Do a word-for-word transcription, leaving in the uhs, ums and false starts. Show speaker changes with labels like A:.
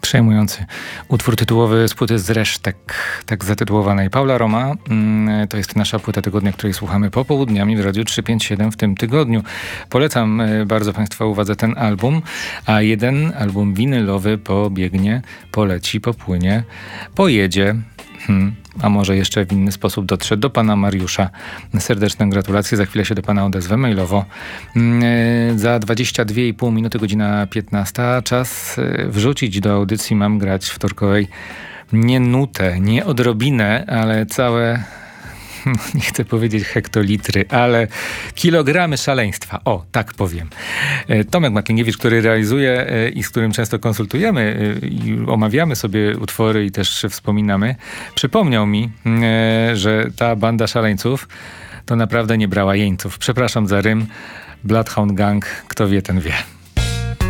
A: Przejmujący utwór tytułowy z płyty Z resztek, tak zatytułowanej. Paula Roma, to jest nasza płyta tygodnia, której słuchamy popołudniami w Radiu trzysta pięćdziesiąt siedem w tym tygodniu. Polecam bardzo Państwa uwadze ten album, a jeden album winylowy pobiegnie, poleci, popłynie, pojedzie, hmm, a może jeszcze w inny sposób dotrze do pana Mariusza. Serdeczne gratulacje, za chwilę się do pana odezwę mailowo. Yy, za dwadzieścia dwie i pół minuty, godzina piętnasta, czas yy, wrzucić do audycji Mam grać wtorkowej nie nutę, nie odrobinę, ale całe, nie chcę powiedzieć hektolitry, ale kilogramy szaleństwa. O, tak powiem. Tomek Makliniewicz, który realizuje i z którym często konsultujemy i omawiamy sobie utwory i też wspominamy, przypomniał mi, że ta banda szaleńców to naprawdę nie brała jeńców. Przepraszam za rym. Bloodhound Gang, kto wie, ten wie.